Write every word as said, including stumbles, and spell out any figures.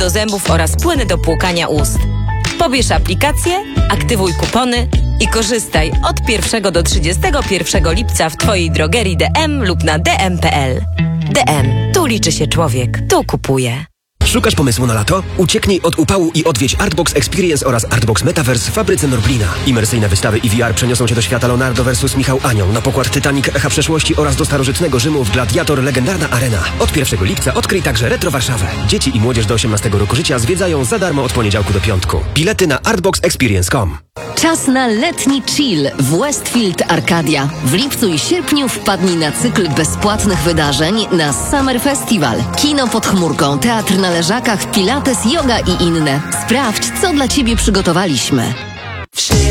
do zębów oraz płyny do płukania ust. Pobierz aplikację, aktywuj kupony i korzystaj od pierwszego do trzydziestego pierwszego lipca w Twojej drogerii D M lub na d m kropka p l. D M. Tu liczy się człowiek. Tu kupuje. Szukasz pomysłu na lato? Ucieknij od upału i odwiedź Artbox Experience oraz Artbox Metaverse w fabryce Norblina. Imersyjne wystawy i V R przeniosą cię do świata Leonardo versus Michał Anioł, na pokład Titanic Echa Przeszłości oraz do starożytnego Rzymu w Gladiator Legendarna Arena. Od pierwszego lipca odkryj także Retro Warszawę. Dzieci i młodzież do osiemnastego roku życia zwiedzają za darmo od poniedziałku do piątku. Bilety na artbox experience kropka com. Czas na letni chill w Westfield Arcadia. W lipcu i sierpniu wpadnij na cykl bezpłatnych wydarzeń na Summer Festival. Kino pod chmurką, teatr na leżakach, pilates, yoga i inne. Sprawdź, co dla Ciebie przygotowaliśmy.